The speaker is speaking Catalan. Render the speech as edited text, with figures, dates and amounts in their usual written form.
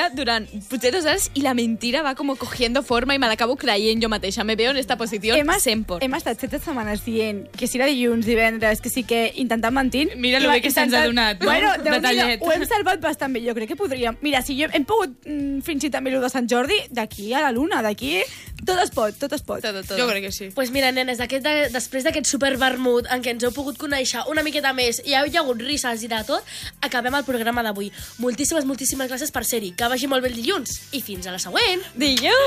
mentida durant potser 2 hores i la mentira va como cogiendo forma i me l'acabo creient jo mateixa. Me veo en esta posició 100%. Hem estat 7 setmanes dient que si era dilluns, divendres, que sí que intentant mentir. Mira lo bé que se'ns ha donat, no? Bueno, Detallet. ho hem salvat bastant bé. Jo crec que podríem... Mira, si hem pogut fingir també el de Sant Jordi, d'aquí a la Luna, d'aquí... Tot es pot, tot es pot. Todo. Jo crec que sí. Pues mira, nenes, després d'aquest supervermut en què ens heu pogut conèixer una miqueta més i hi ha hagut risses i de tot, acabem el programa d'avui. Moltíssimes gràcies per ser-hi. Que vagi molt bé el dilluns i fins a la següent. Dilluns!